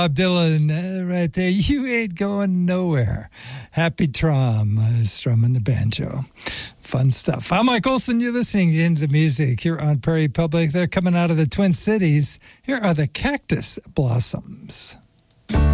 Bob Dylan, right there. You ain't going nowhere. Happy Trom strumming the banjo. Fun stuff. I'm Mike Olson. You're listening to Into the Music here on Prairie Public. They're coming out of the Twin Cities. Here are the Cactus Blossoms.